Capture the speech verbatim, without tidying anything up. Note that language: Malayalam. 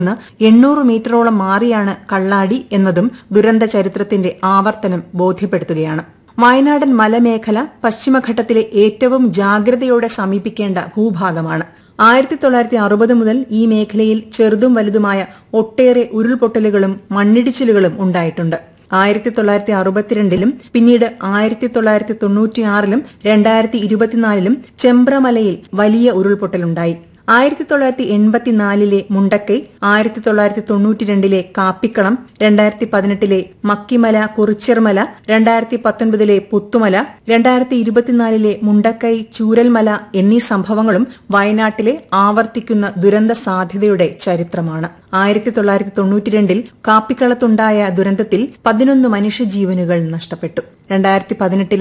എണ്ണൂറ് മീറ്ററോളം മാറിയാണ് കള്ളാടി എന്നതും ദുരന്ത ചരിത്രത്തിന്റെ ആവർത്തനം ബോധ്യപ്പെടുത്തുകയാണ്. വയനാടൻ മലമേഖല പശ്ചിമഘട്ടത്തിലെ ഏറ്റവും ജാഗ്രതയോടെ സമീപിക്കേണ്ട ഭൂഭാഗമാണ്. ആയിരത്തി തൊള്ളായിരത്തി അറുപത് മുതൽ ഈ മേഖലയിൽ ചെറുതും വലുതുമായ ഒട്ടേറെ ഉരുൾപൊട്ടലുകളും മണ്ണിടിച്ചിലുകളും ഉണ്ടായിട്ടുണ്ട്. ആയിരത്തി തൊള്ളായിരത്തി അറുപത്തിരണ്ടിലും പിന്നീട് ആയിരത്തി തൊള്ളായിരത്തി തൊണ്ണൂറ്റിയാറിലും രണ്ടായിരത്തി ഇരുപത്തിനാലിലും ചെമ്പ്രമലയിൽ വലിയ ഉരുൾപൊട്ടലുണ്ടായി. ആയിരത്തി തൊള്ളായിരത്തി എൺപത്തിനാലിലെ മുണ്ടക്കൈ, ആയിരത്തി തൊള്ളായിരത്തി തൊണ്ണൂറ്റിരണ്ടിലെ കാപ്പിക്കളം, രണ്ടായിരത്തി പതിനെട്ടിലെ മക്കിമല കുറിച്യർമല, രണ്ടായിരത്തി പത്തൊൻപതിലെ പുത്തുമല, രണ്ടായിരത്തി ഇരുപത്തിനാലിലെ മുണ്ടക്കൈ ചൂരൽമല എന്നീ സംഭവങ്ങളും വയനാട്ടിലെ ആവർത്തിക്കുന്ന ദുരന്ത സാധ്യതയുടെ ചരിത്രമാണ്. ആയിരത്തി തൊള്ളായിരത്തി തൊണ്ണൂറ്റിരണ്ടിൽ കാപ്പിക്കളത്തുണ്ടായ ദുരന്തത്തിൽ പതിനൊന്ന് മനുഷ്യജീവനുകൾ നഷ്ടപ്പെട്ടു. രണ്ടായിരത്തി പതിനെട്ടിലെ